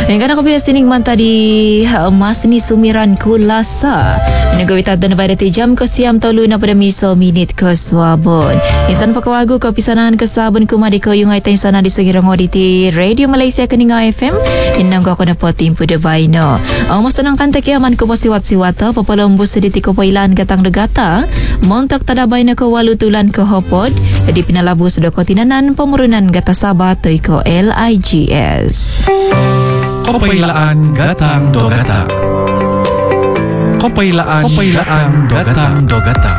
Yang kan aku biasa sining manta di mas ni sumiran kulasa. Negawita dan pada jam ke siam tolu na pada miso minit ke swabon. Insan pakawagu ko pisanan ke sabon kumadi ko yung ay sana di segirang oditi Radio Malaysia Keninga FM. Inang ko ako na po timpo de baino. Mas tanang kanta kiaman ko po siwat-siwata papalambos sediti ko pailan gatang negata. Montak tadabay na ko walutulan ko hopod. Jadi pinalabos do ko tinanan pemurunan gata sabatoy ko LIGS. Kopailaan gatang dogata. Kopailaan gatang dogata.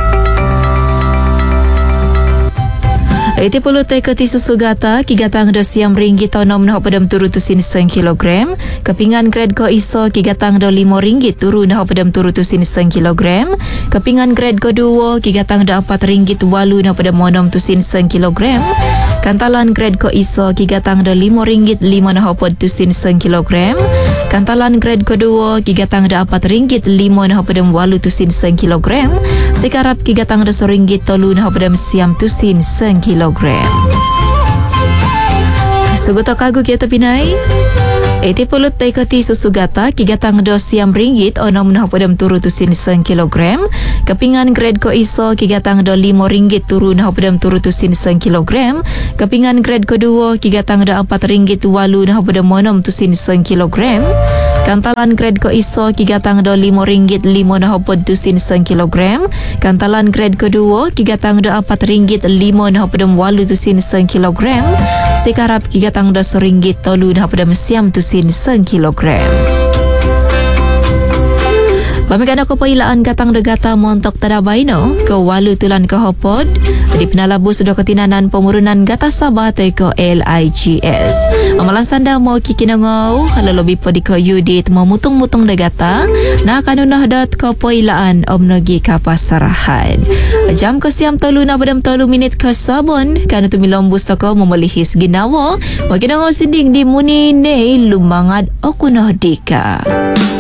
Iti puluh teh keti susu gata kigatang do siam ringgit tau nom nah padam turu tusin 1 kilogram. Kepingan grade ko iso kigatang do 5 ringgit turu nah padam turu tusin 1 kilogram. Kepingan grade ko duo kigatang do 4 ringgit walu nah padam monom tusin 1 kilogram. Kantalan grade ko iso kigatang do 5 ringgit 5 nah pod tusin 1 kilogram. Kantalan grade ko duo kigatang do 4 ringgit 5 nah padam walu tusin 1 kilogram. Sekarap kigatang do 1 ringgit tolu nah padam siam tusin 1 kilogram. Suguto kagu kita pinai. Iti pulut tay kati susu gata kigatang do siam ringgit onom nah padam turu tusin 1 kilogram. Kepingan grade ko iso kigatang do 5 ringgit turu nah padam turu tusin 1 kilogram. Kepingan grade ko duo kigatang do 4 ringgit walu nah padam monom tusin 1 kilogram. Kantalan grade ko iso kigatang do 5 ringgit 5 nah pod tusin 1 kilogram. Kantalan grade ko duo kigatang do 4 ringgit 5 nah padam walu tusin 1 kilogram. Sekarap kigatang do 1 ringgit tolu nah padam siam tusin 1 kilogram. Pamikan ako pailaan katang degata montok tadabayno ke walu tulan ke hopod di penalabus do ketinanan pemurunan gata sabatoy ko LIGS. Amalan sanda mo kikinangaw halalobi po di ko Yudit mo mutung-mutung degata na kanunah dot ko pailaan omnogi kapasarahan. Jam ko siam tolu na badam tolu minit ke sabon kanu tumilombus ko memelihis ginawa makinangaw sinding di muni ne lumangad okunoh dika.